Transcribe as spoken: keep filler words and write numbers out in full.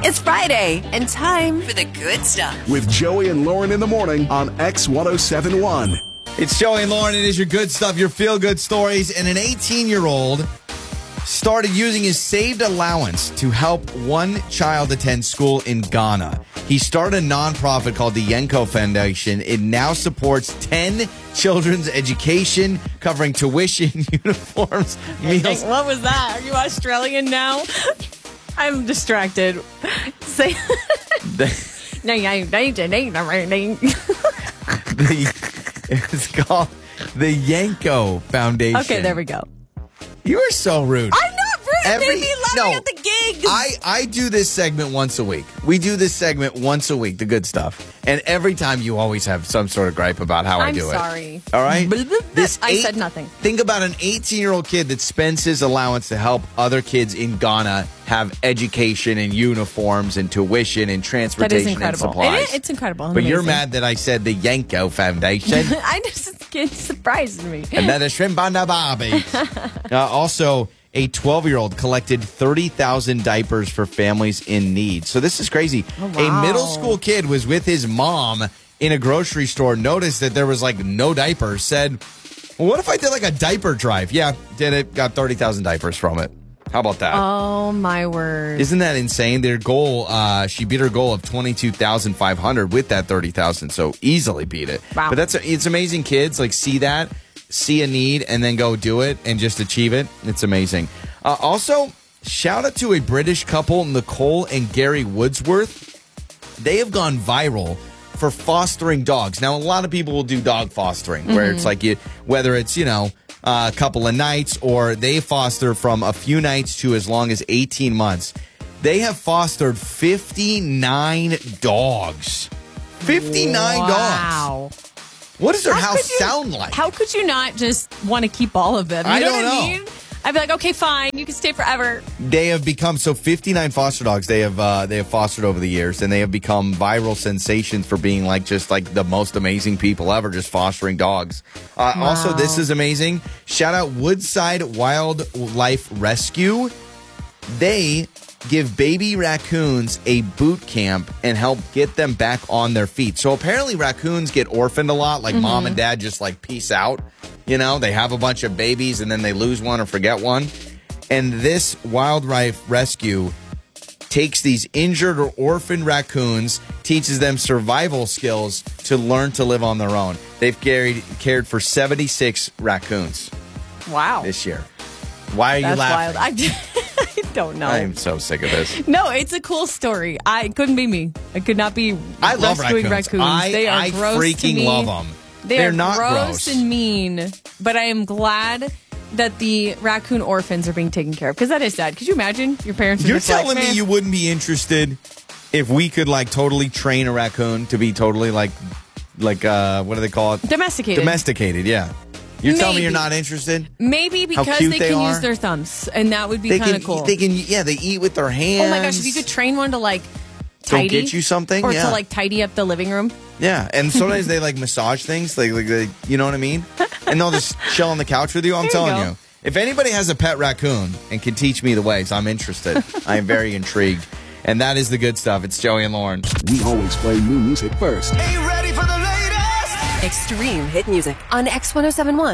It's Friday and time for the good stuff. With Joey and Lauren in the morning on X ten seventy-one. It's Joey and Lauren. It is your good stuff, your feel-good stories. And an eighteen-year-old started using his saved allowance to help one child attend school in Ghana. He started a nonprofit called the Yenko Foundation. It now supports ten children's education, covering tuition, uniforms, meals. What was that? Are you Australian now? I'm distracted. Say. No, no, no, no. It's called the Yenko Foundation. Okay, there we go. You are so rude. I'm not rude. Every, Maybe laughing no, at the gigs. I, I do this segment once a week. We do this segment once a week, the good stuff. And every time you always have some sort of gripe about how I'm I do it. I'm sorry. All right? This I eight, said nothing. Think about an eighteen-year-old kid that spends his allowance to help other kids in Ghana have education and uniforms and tuition and transportation that is incredible. and supplies. It, it's incredible. But Amazing. you're mad that I said the Yenko Foundation. I just it surprised me. And that is shrimp on the barbie. uh, also, a twelve-year-old collected thirty thousand diapers for families in need. So this is crazy. Oh, wow. A middle school kid was with his mom in a grocery store, noticed that there was like no diapers, said, well, what if I did like a diaper drive? Yeah, did it, got thirty thousand diapers from it. How about that? Oh, my word. Isn't that insane? Their goal, uh, she beat her goal of twenty-two thousand five hundred with that thirty thousand, so easily beat it. Wow. But that's it's amazing kids, like, see that, see a need, and then go do it and just achieve it. It's amazing. Uh, also, shout out to a British couple, Nicole and Gary Woodsworth. They have gone viral for fostering dogs. Now, a lot of people will do dog fostering, where mm-hmm. it's like, you, whether it's, you know, Uh, a couple of nights, or they foster from a few nights to as long as eighteen months. They have fostered fifty-nine dogs. fifty-nine wow. dogs. What does their how house you, sound like? How could you not just want to keep all of them? You I know don't what know. I mean? I'd be like, okay, fine, you can stay forever. They have become, so fifty-nine foster dogs they have uh, they have fostered over the years, and they have become viral sensations for being like just like the most amazing people ever, just fostering dogs. Uh, Wow. Also, this is amazing. Shout out Woodside Wildlife Rescue. They give baby raccoons a boot camp and help get them back on their feet. So apparently raccoons get orphaned a lot, like mm-hmm. mom and dad just like peace out. You know, they have a bunch of babies and then they lose one or forget one. And this wildlife rescue takes these injured or orphaned raccoons, teaches them survival skills to learn to live on their own. They've carried, cared for seventy-six raccoons. Wow. This year. Why are That's you laughing? Wild. I, I don't know. I'm so sick of this. No, it's a cool story. I it couldn't be me. I could not be I love rescuing raccoons. raccoons. I, they are I gross freaking to me. love them. They They're are not gross, gross and mean. But I am glad that the raccoon orphans are being taken care of, because that is sad. Could you imagine your parents? Are You're just telling like, me you wouldn't be interested if we could like totally train a raccoon to be totally like like uh what do they call it? Domesticated. Domesticated, yeah. You're telling me Maybe. you're not interested? Maybe because How cute they they can are? use their thumbs, and that would be They kind can of cool. they can yeah, they eat with their hands. Oh my gosh, if you could train one to like Go tidy, get you something, or yeah. to like tidy up the living room. Yeah, and sometimes they like massage things, like, like they, you know what I mean? And they'll just chill on the couch with you. I'm There you telling go. you. If anybody has a pet raccoon and can teach me the ways, I'm interested. I am very intrigued. And that is the good stuff. It's Joey and Lauren. We always play new music first. Extreme hit music on X ten seventy-one.